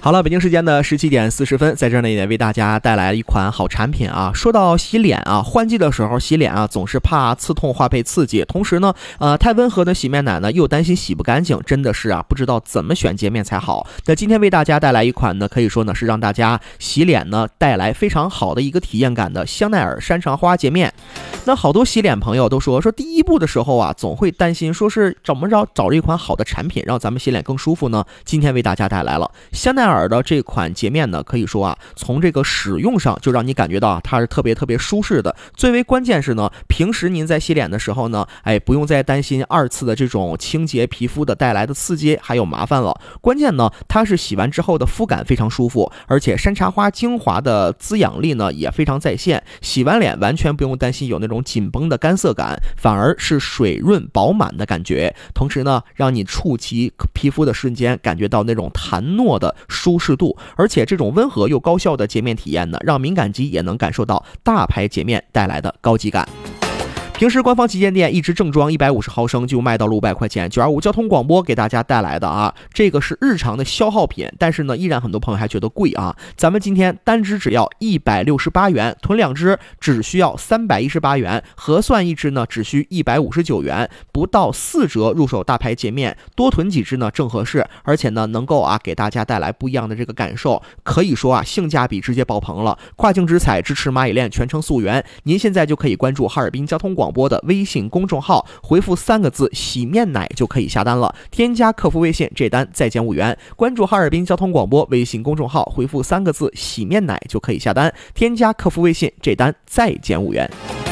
好了，北京时间的17:40，在这儿呢也为大家带来一款好产品啊。说到洗脸啊，换季的时候洗脸啊，总是怕刺痛化被刺激，同时呢，太温和的洗面奶呢又担心洗不干净，真的是啊不知道怎么选洁面才好。那今天为大家带来一款呢，可以说呢是让大家洗脸呢带来非常好的一个体验感的香奈儿山茶花洁面。那好多洗脸朋友都说第一步的时候啊，总会担心说是怎么着找一款好的产品让咱们洗脸更舒服呢？今天为大家带来了香奈儿的这款洁面呢，可以说啊，从这个使用上就让你感觉到它是特别舒适的。最为关键是呢，平时您在洗脸的时候呢，不用再担心二次的这种清洁皮肤的带来的刺激还有麻烦了。关键呢，它是洗完之后的肤感非常舒服，而且山茶花精华的滋养力呢也非常在线，洗完脸完全不用担心有那种紧绷的干涩感，反而是水润饱满的感觉。同时呢，让你触及皮肤的瞬间感觉到那种弹糯的舒适度，而且这种温和又高效的洁面体验呢，让敏感肌也能感受到大牌洁面带来的高级感。平时官方旗舰店一支正装150毫升就卖到了500块钱，925交通广播给大家带来的啊，这个是日常的消耗品，但是呢，依然很多朋友还觉得贵啊。咱们今天单支只要168元，囤2支只需要318元，合算一支呢只需159元，不到4折入手大牌洁面，多囤几支呢正合适，而且呢能够啊给大家带来不一样的这个感受，可以说啊性价比直接爆棚了。跨境直采，支持蚂蚁链，全程溯源，您现在就可以关注哈尔滨交通广播的微信公众号，回复3个字洗面奶就可以下单了，添加客服微信，这单再减5元。关注哈尔滨交通广播微信公众号，回复3个字洗面奶就可以下单，添加客服微信，这单再减5元。